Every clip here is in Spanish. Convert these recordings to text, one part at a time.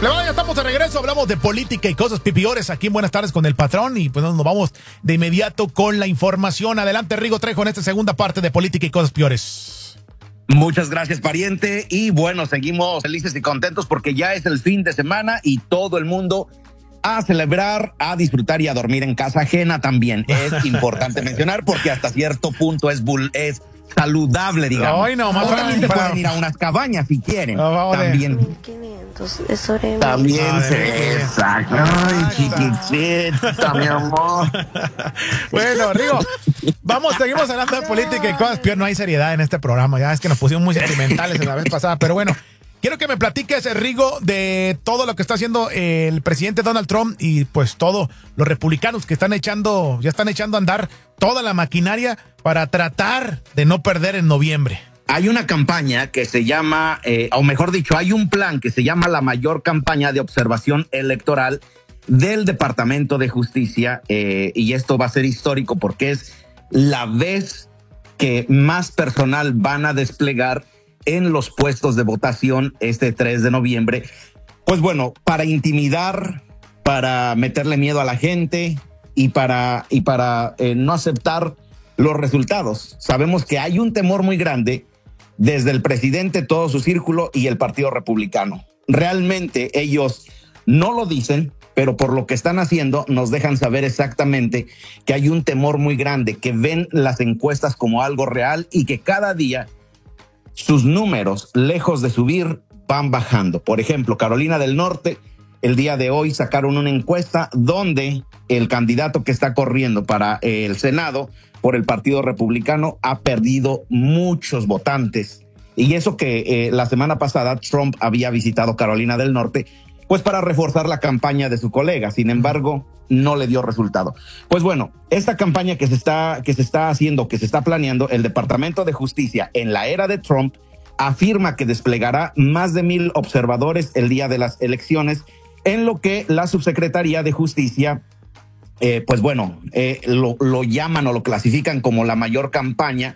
Ya estamos de regreso, hablamos de política y cosas pipiores aquí en Buenas Tardes con el Patrón y pues nos vamos de inmediato con la información. Adelante, Rigo Trejo, en esta segunda parte de política y cosas piores. Muchas gracias, pariente, y bueno, seguimos felices y contentos porque ya es el fin de semana y todo el mundo a celebrar, a disfrutar y a dormir en casa ajena también. Es importante mencionar porque hasta cierto punto es saludable, digamos. Ay, no, más también se pueden ir a unas cabañas si quieren. También. 1500 es hora y También se exacto. Ay, chiquitita, mi amor. Bueno, Rigo, seguimos hablando de política y cosas peor. No hay seriedad en este programa. Ya es que nos pusimos muy sentimentales en la vez pasada, pero bueno. Quiero que me platiques, Rigo, de todo lo que está haciendo el presidente Donald Trump y pues todos los republicanos que ya están echando a andar toda la maquinaria para tratar de no perder en noviembre. Hay una campaña que se llama, o mejor dicho, hay un plan que se llama la mayor campaña de observación electoral del Departamento de Justicia, y esto va a ser histórico porque es la vez que más personal van a desplegar en los puestos de votación este 3 de noviembre. Pues bueno, para intimidar, para meterle miedo a la gente y para no aceptar los resultados. Sabemos que hay un temor muy grande desde el presidente, todo su círculo y el Partido Republicano. Realmente ellos no lo dicen, pero por lo que están haciendo nos dejan saber exactamente que hay un temor muy grande, que ven las encuestas como algo real y que cada día sus números, lejos de subir, van bajando. Por ejemplo, Carolina del Norte, el día de hoy sacaron una encuesta donde el candidato que está corriendo para el Senado por el Partido Republicano ha perdido muchos votantes. Y eso que la semana pasada Trump había visitado Carolina del Norte, pues para reforzar la campaña de su colega. Sin embargo, no le dio resultado. Pues bueno, esta campaña que se está haciendo, que se está planeando, el Departamento de Justicia en la era de Trump afirma que desplegará más de 1,000 observadores el día de las elecciones, en lo que la Subsecretaría de Justicia, lo llaman o lo clasifican como la mayor campaña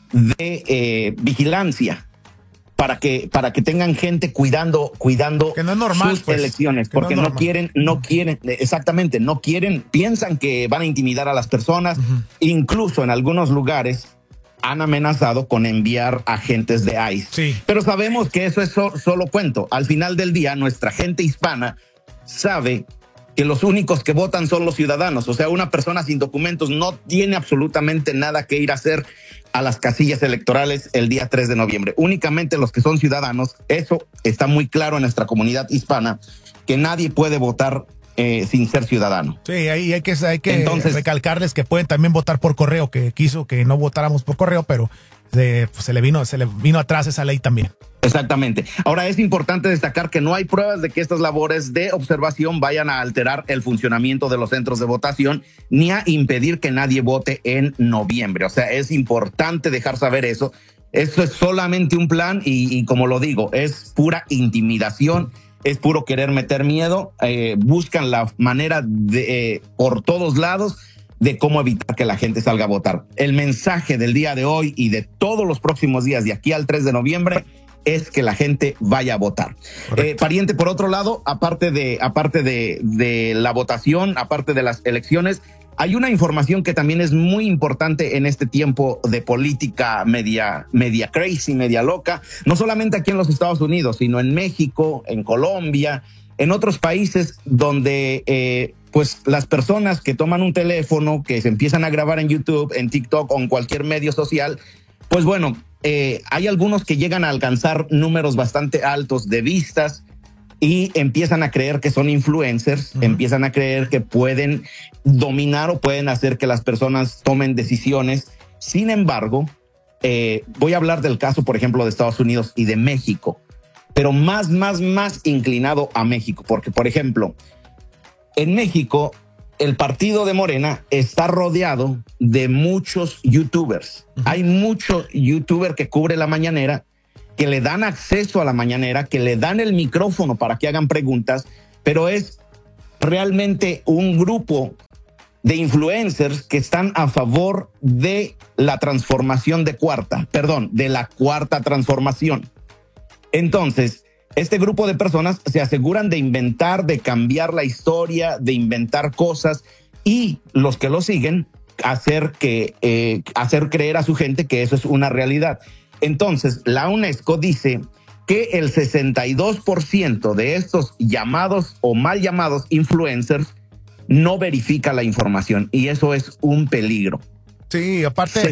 de vigilancia. Para que tengan gente cuidando que no es normal, sus elecciones, porque no quieren, exactamente, piensan que van a intimidar a las personas. Incluso en algunos lugares han amenazado con enviar agentes de ICE. Sí. Pero sabemos que eso es solo cuento. Al final del día, nuestra gente hispana sabe que los únicos que votan son los ciudadanos. O sea, una persona sin documentos no tiene absolutamente nada que ir a hacer a las casillas electorales el día 3 de noviembre. Únicamente los que son ciudadanos. Eso está muy claro en nuestra comunidad hispana, que nadie puede votar sin ser ciudadano. Sí, ahí hay que entonces recalcarles que pueden también votar por correo, que quiso que no votáramos por correo, pero se le vino atrás esa ley también. Exactamente. Ahora es importante destacar que no hay pruebas de que estas labores de observación vayan a alterar el funcionamiento de los centros de votación ni a impedir que nadie vote en noviembre. O sea, es importante dejar saber eso. Esto es solamente un plan y como lo digo, es pura intimidación, es puro querer meter miedo. Buscan la manera de por todos lados de cómo evitar que la gente salga a votar. El mensaje del día de hoy y de todos los próximos días de aquí al 3 de noviembre es que la gente vaya a votar. Pariente, por otro lado, aparte de la votación, aparte de las elecciones, hay una información que también es muy importante en este tiempo de política media crazy, media loca, no solamente aquí en los Estados Unidos, sino en México, en Colombia, en otros países donde pues las personas que toman un teléfono, que se empiezan a grabar en YouTube, en TikTok o en cualquier medio social, pues bueno, hay algunos que llegan a alcanzar números bastante altos de vistas y empiezan a creer que son influencers, empiezan a creer que pueden dominar o pueden hacer que las personas tomen decisiones. Sin embargo, voy a hablar del caso, por ejemplo, de Estados Unidos y de México, pero más inclinado a México, porque, por ejemplo, en México, el partido de Morena está rodeado de muchos youtubers. Hay muchos youtubers que cubre la mañanera, que le dan acceso a la mañanera, que le dan el micrófono para que hagan preguntas, pero es realmente un grupo de influencers que están a favor de la transformación de la cuarta transformación. Entonces, este grupo de personas se aseguran de inventar, de cambiar la historia, de inventar cosas, y los que lo siguen hacer creer a su gente que eso es una realidad. Entonces, la UNESCO dice que el 62% de estos llamados o mal llamados influencers no verifica la información, y eso es un peligro. Sí, aparte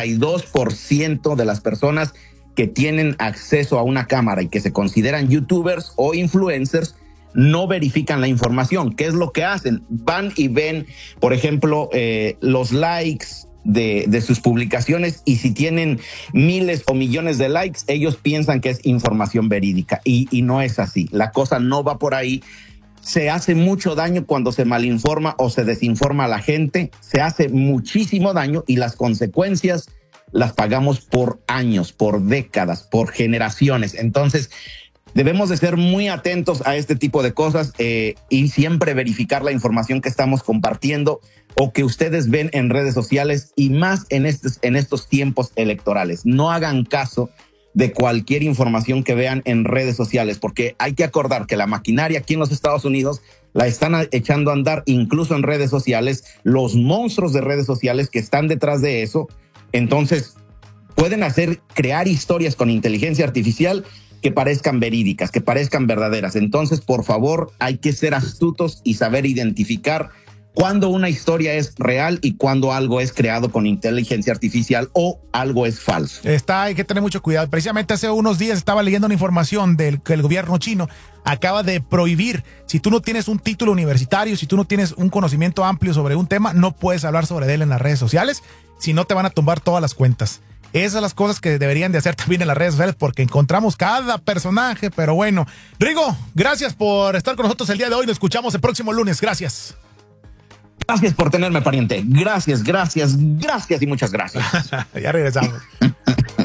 62% de las personas que tienen acceso a una cámara y que se consideran youtubers o influencers no verifican la información. ¿Qué es lo que hacen? Van y ven, por ejemplo, los likes de sus publicaciones, y si tienen miles o millones de likes, ellos piensan que es información verídica, y no es así. La cosa no va por ahí. Se hace mucho daño cuando se malinforma o se desinforma a la gente. Se hace muchísimo daño, y las consecuencias las pagamos por años, por décadas, por generaciones. Entonces, debemos de ser muy atentos a este tipo de cosas, y siempre verificar la información que estamos compartiendo o que ustedes ven en redes sociales, y más en estos tiempos electorales. No hagan caso de cualquier información que vean en redes sociales, porque hay que acordar que la maquinaria aquí en los Estados Unidos la están echando a andar incluso en redes sociales, los monstruos de redes sociales que están detrás de eso. Entonces, pueden crear historias con inteligencia artificial que parezcan verídicas, que parezcan verdaderas. Entonces, por favor, hay que ser astutos y saber identificar cuando una historia es real y cuando algo es creado con inteligencia artificial o algo es falso. Hay que tener mucho cuidado. Precisamente hace unos días estaba leyendo una información del que el gobierno chino acaba de prohibir: si tú no tienes un título universitario, si tú no tienes un conocimiento amplio sobre un tema, no puedes hablar sobre él en las redes sociales, si no te van a tumbar todas las cuentas. Esas son las cosas que deberían de hacer también en las redes sociales, porque encontramos cada personaje. Pero bueno, Rigo, gracias por estar con nosotros el día de hoy. Nos escuchamos el próximo lunes. Gracias. Gracias por tenerme, pariente. Gracias y muchas gracias. Ya regresamos.